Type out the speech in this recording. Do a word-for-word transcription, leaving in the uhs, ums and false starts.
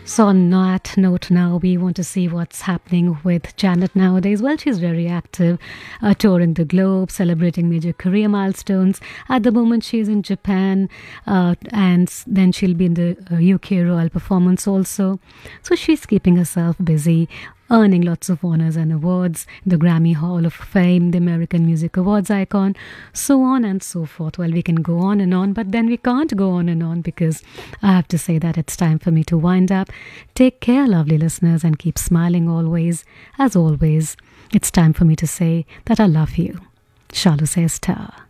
So, on that note, now we want to see what's happening with Janet nowadays. Well, she's very active, uh, touring the globe, celebrating major career milestones. At the moment, she's in Japan, uh, and s- then she'll be in the uh, U K Royal Performance also. So, she's keeping herself busy, earning lots of honors and awards, the Grammy Hall of Fame, the American Music Awards icon, so on and so forth. Well, we can go on and on, but then we can't go on and on because I have to say that it's time for me to wind up. Take care, lovely listeners, and keep smiling always. As always, it's time for me to say that I love you. Shalu says Star.